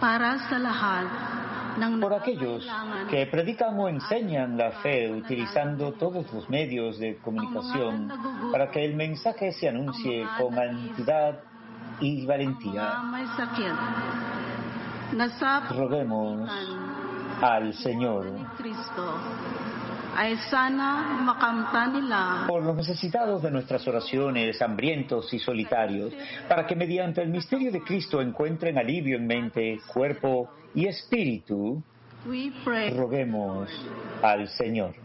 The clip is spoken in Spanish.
por aquellos que predican o enseñan la fe utilizando todos los medios de comunicación para que el mensaje se anuncie con entidad y valentía. Roguemos al Señor por los necesitados de nuestras oraciones, hambrientos y solitarios, para que mediante el misterio de Cristo encuentren alivio en mente, cuerpo y espíritu. Roguemos al Señor.